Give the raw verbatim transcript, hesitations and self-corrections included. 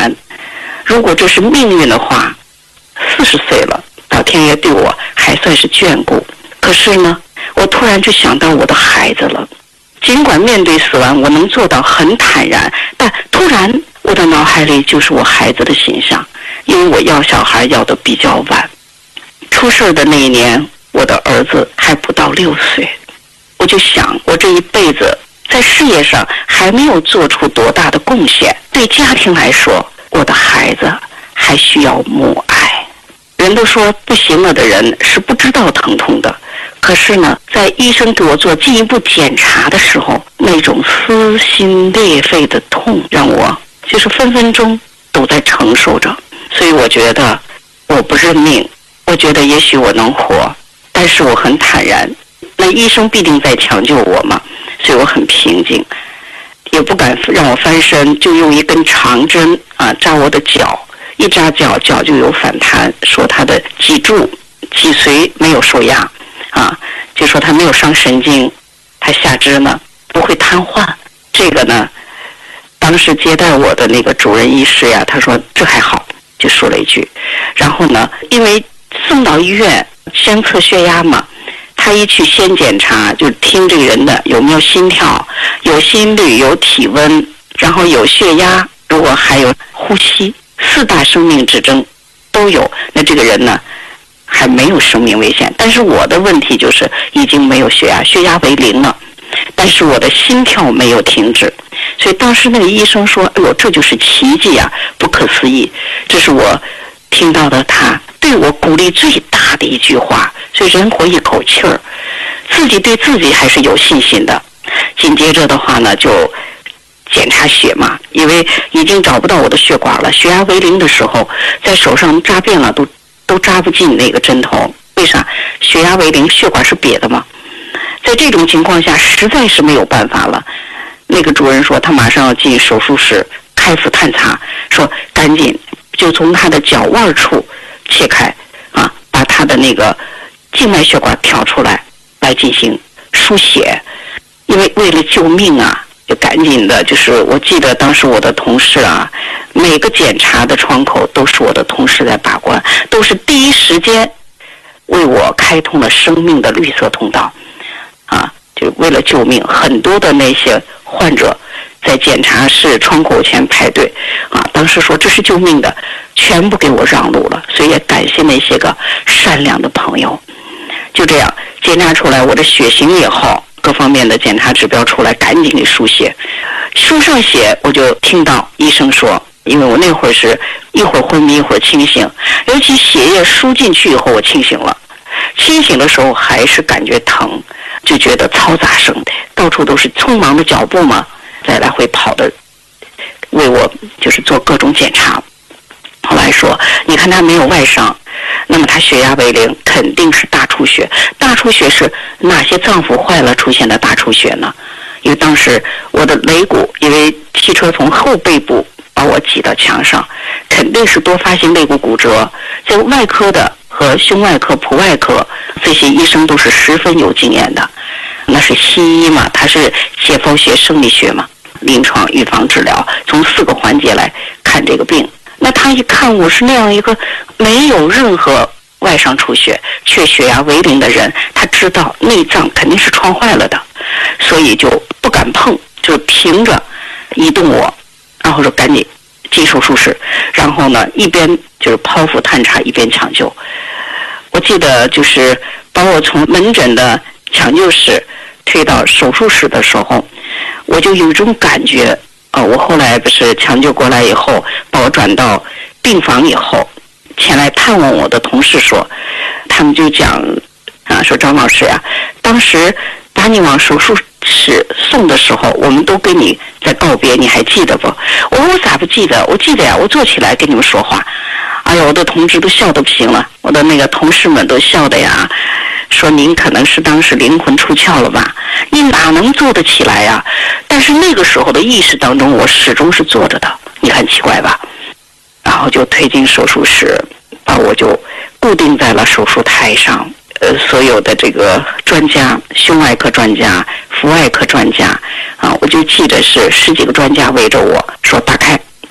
然，如果这是命运的话，四十岁了，老天爷对我还算是眷顾。可是呢，我突然就想到我的孩子了。尽管面对死亡我能做到很坦然，但突然我的脑海里就是我孩子的形象，因为我要小孩要得比较晚。出事的那一年，我的儿子还不到六岁。我就想，我这一辈子在事业上还没有做出多大的贡献，对家庭来说，我的孩子还需要母爱。人都说不行了的人是不知道疼痛的，可是呢，在医生给我做进一步检查的时候，那种撕心裂肺的痛让我就是分分钟都在承受着。所以我觉得我不认命，我觉得也许我能活，但是我很坦然，那医生必定在抢救我嘛，所以我很平静，也不敢让我翻身，就用一根长针啊扎我的脚，一扎脚脚就有反弹，说他的脊柱脊髓没有受压啊，就说他没有伤神经，他下肢呢不会瘫痪。这个呢，当时接待我的那个主任医师呀，他说这还好，就说了一句。然后呢，因为送到医院先测血压嘛，他一去先检查，就听这个人的有没有心跳，有心率，有体温，然后有血压，如果还有呼吸，四大生命指征都有，那这个人呢还没有生命危险。但是我的问题就是已经没有血压，血压为零了，但是我的心跳没有停止。所以当时那个医生说，哎呦，这就是奇迹啊，不可思议。这是我听到的他对我鼓励最大的一句话。所以人活一口气儿，自己对自己还是有信心的。紧接着的话呢，就检查血嘛，因为已经找不到我的血管了，血压为零的时候，在手上扎遍了，都都扎不进那个针头。为啥？血压为零，血管是瘪的嘛。在这种情况下，实在是没有办法了。那个主任说，他马上要进手术室开腹探查，说赶紧就从他的脚腕处切开啊，把他的那个静脉血管挑出来，来进行输血。因为为了救命啊，就赶紧的，就是我记得当时我的同事啊，每个检查的窗口都是我的同事在把关，都是第一时间为我开通了生命的绿色通道啊，就为了救命。很多的那些患者在检查室窗口前排队啊，当时说这是救命的，全部给我让路了。所以也感谢那些个善良的朋友。就这样检查出来我的血型也好，各方面的检查指标出来，赶紧给输血。输上血，我就听到医生说，因为我那会儿是一会儿昏迷一会儿清醒，尤其血液输进去以后我清醒了，清醒的时候还是感觉疼，就觉得嘈杂声的，到处都是匆忙的脚步嘛，再来回跑的，为我就是做各种检查。后来说，你看他没有外伤，那么他血压为零，肯定是大出血。大出血是哪些脏腑坏了出现的大出血呢？因为当时我的肋骨，因为汽车从后背部把我挤到墙上，肯定是多发性肋骨骨折。这外科的和胸外科、普外科这些医生都是十分有经验的，那是西医嘛，他是解剖学、生理学嘛，临床、预防、治疗，从四个环节来看这个病。那他一看我是那样一个没有任何外伤出血却血压为零的人，他知道内脏肯定是创坏了的，所以就不敢碰，就凭着移动我，然后说赶紧进手术室，然后呢一边就是剖腹探查一边抢救。我记得就是把我从门诊的抢救室推到手术室的时候，我就有一种感觉啊、呃，我后来不是抢救过来以后，把我转到病房以后，前来探望我的同事说，他们就讲啊，说张老师呀，当时把你往手术室送的时候，我们都跟你在告别，你还记得不？我说我咋不记得？我记得呀，我坐起来跟你们说话。哎呀，我的同志都笑得不行了，我的那个同事们都笑的呀，说您可能是当时灵魂出窍了吧？你哪能坐得起来呀？但是那个时候的意识当中，我始终是坐着的，你看奇怪吧？然后就推进手术室，把我就固定在了手术台上。呃，所有的这个专家，胸外科专家、腹外科专家，啊，我就记得是十几个专家围着我说打开。